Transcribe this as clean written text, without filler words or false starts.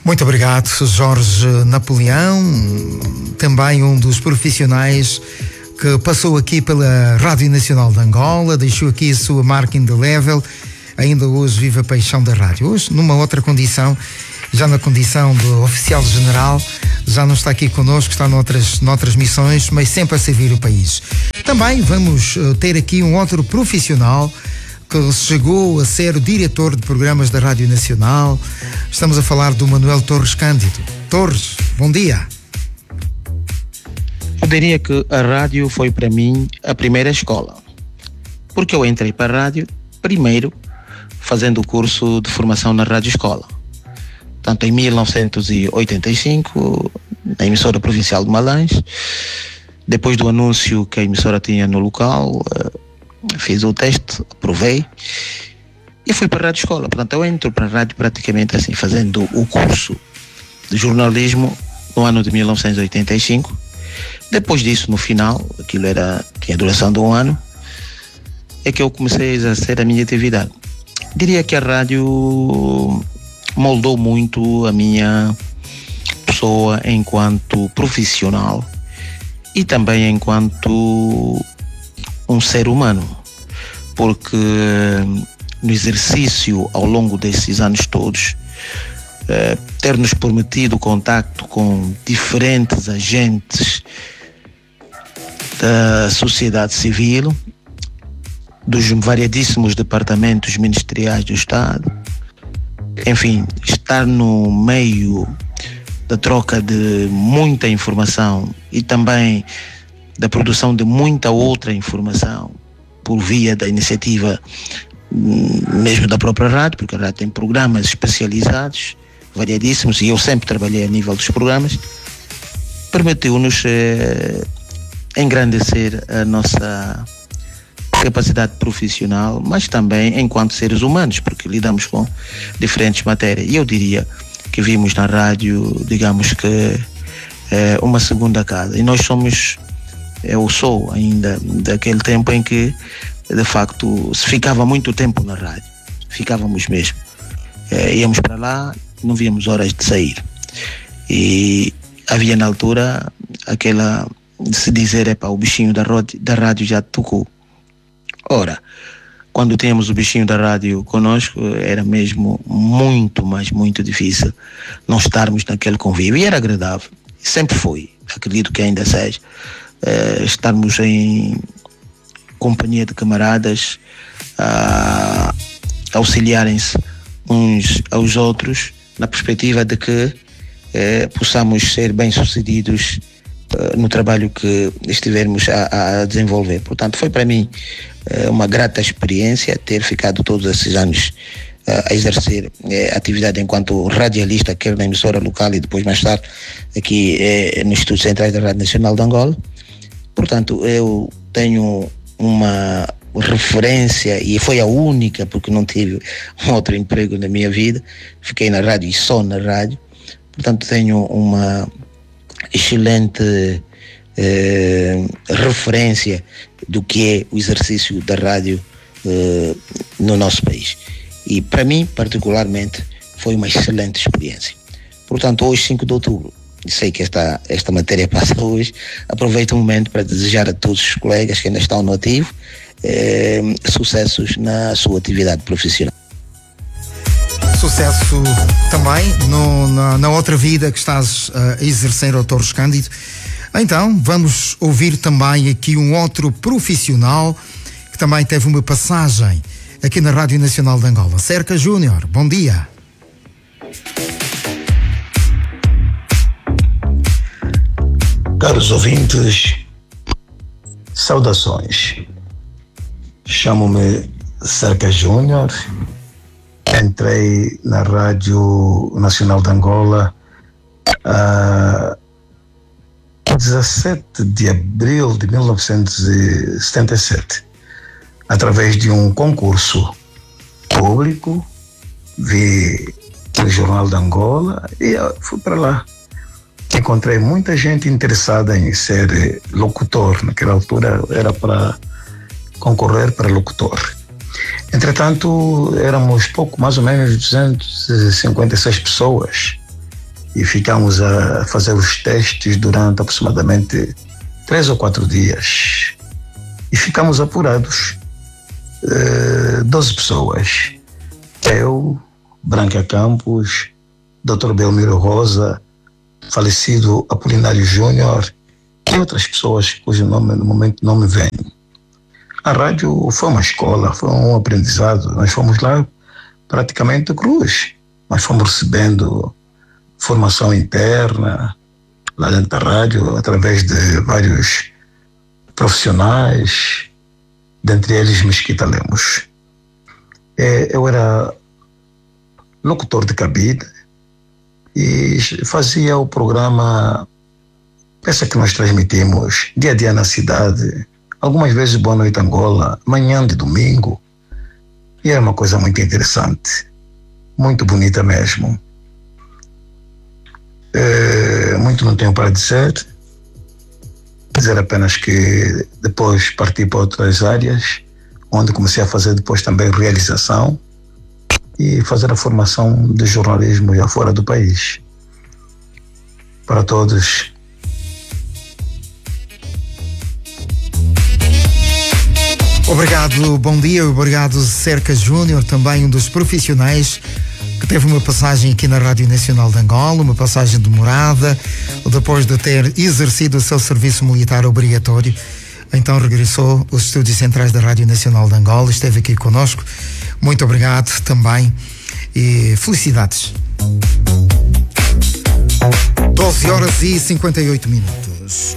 Muito obrigado, Jorge Napoleão, também um dos profissionais que passou aqui pela Rádio Nacional de Angola, deixou aqui a sua marca indelével, ainda hoje vive a paixão da rádio. Hoje, numa outra condição, já na condição de oficial general, já não está aqui connosco, está noutras missões, mas sempre a servir o país. Também vamos ter aqui um outro profissional que chegou a ser o diretor de programas da Rádio Nacional. Estamos a falar do Manuel Torres Cândido. Torres, bom dia. Eu diria que a rádio foi para mim a primeira escola, porque eu entrei para a rádio primeiro fazendo o curso de formação na Rádio Escola. Tanto em 1985, na emissora provincial de Malães, depois do anúncio que a emissora tinha no local, fiz o teste, aprovei e fui para a Rádio Escola. Portanto, eu entro para a rádio praticamente assim, fazendo o curso de jornalismo no ano de 1985. Depois disso, no final, aquilo tinha duração de um ano, é que eu comecei a exercer a minha atividade. Diria que a rádio moldou muito a minha pessoa enquanto profissional e também enquanto um ser humano, porque no exercício ao longo desses anos todos, ter-nos prometido contacto com diferentes agentes da sociedade civil, dos variadíssimos departamentos ministeriais do Estado, enfim, estar no meio da troca de muita informação e também da produção de muita outra informação por via da iniciativa mesmo da própria rádio, porque a rádio tem programas especializados, variadíssimos, e eu sempre trabalhei a nível dos programas, permitiu-nos engrandecer a nossa capacidade profissional, mas também enquanto seres humanos, porque lidamos com diferentes matérias. E eu diria que vimos na rádio, digamos que uma segunda casa. E nós eu sou ainda daquele tempo em que, de facto, se ficava muito tempo na rádio. Ficávamos mesmo. Íamos para lá, não víamos horas de sair. E havia na altura aquela de se dizer, o bichinho da rádio já tocou. Ora, quando tínhamos o bichinho da rádio conosco, era mesmo muito, mas muito difícil não estarmos naquele convívio. E era agradável, sempre foi, acredito que ainda seja, estarmos em companhia de camaradas, auxiliarem-se uns aos outros, na perspectiva de que possamos ser bem-sucedidos no trabalho que estivermos a desenvolver. Portanto, foi para mim uma grata experiência ter ficado todos esses anos a exercer atividade enquanto radialista, quer na emissora local e depois mais tarde aqui nos Estúdios Centrais da Rádio Nacional de Angola. Portanto, eu tenho uma referência, e foi a única, porque não tive um outro emprego na minha vida, fiquei na rádio e só na rádio. Portanto, tenho uma excelente referência do que é o exercício da rádio no nosso país. E para mim, particularmente, foi uma excelente experiência. Portanto, hoje, 5 de outubro, sei que esta matéria passa hoje, aproveito o momento para desejar a todos os colegas que ainda estão no ativo sucessos na sua atividade profissional. Sucesso também na outra vida que estás a exercer, ao Torres Cândido. Então, vamos ouvir também aqui um outro profissional que também teve uma passagem aqui na Rádio Nacional de Angola. Cerca Júnior, bom dia. Caros ouvintes, saudações. Chamo-me Cerca Júnior. Entrei na Rádio Nacional de Angola a 17 de abril de 1977, através de um concurso público, vi o Jornal de Angola e fui para lá. Encontrei muita gente interessada em ser locutor. Naquela altura era para concorrer para locutor. Entretanto, éramos mais ou menos 256 pessoas e ficamos a fazer os testes durante aproximadamente 3 ou 4 dias e ficamos apurados. 12 pessoas, eu, Branca Campos, Dr. Belmiro Rosa, falecido Apolinário Júnior e outras pessoas cujo nome no momento não me vem. A rádio foi uma escola, foi um aprendizado. Nós fomos lá praticamente cruz, mas fomos recebendo formação interna lá dentro da rádio através de vários profissionais, dentre eles Mesquita Lemos. Eu era locutor de cabine e fazia o programa, essa que nós transmitimos dia a dia na cidade, algumas vezes Boa Noite Angola, manhã de domingo, e era uma coisa muito interessante, muito bonita mesmo. Muito não tenho para dizer apenas que depois parti para outras áreas, onde comecei a fazer depois também realização e fazer a formação de jornalismo já fora do país. Para todos. Obrigado, bom dia, obrigado Cerca Júnior, também um dos profissionais que teve uma passagem aqui na Rádio Nacional de Angola, uma passagem demorada, depois de ter exercido o seu serviço militar obrigatório, então regressou aos estúdios centrais da Rádio Nacional de Angola, esteve aqui conosco. Muito obrigado também e felicidades. 12 horas e 58 minutos.